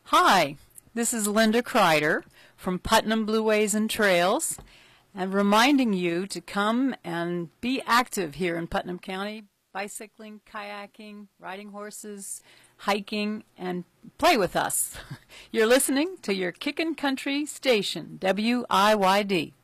Hi, this is Linda Kreider from Putnam Blueways and Trails, and reminding you to come and be active here in Putnam County, bicycling, kayaking, riding horses, hiking, and play with us. You're listening to your Kickin' Country station, WIYD.